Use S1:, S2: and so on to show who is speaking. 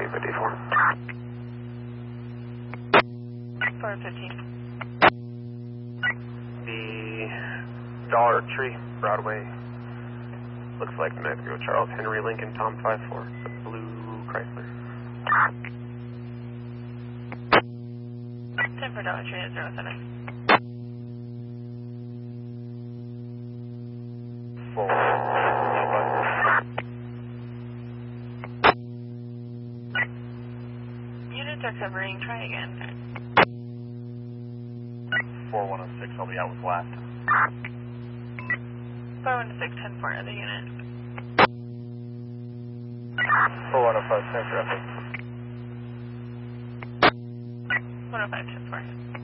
S1: Lima D4.
S2: 415.
S1: The Dollar Tree, Broadway. Looks like Mexico, Charles Henry Lincoln, Tom 54. It's a blue Chrysler.
S2: 10 for Dollar Tree at 07.
S1: 4.
S2: Units are covering. Try again.
S3: 4106, I'll be out with last.
S2: 416, 10 for other unit.
S3: 4105, same traffic.
S2: 105, 10 for.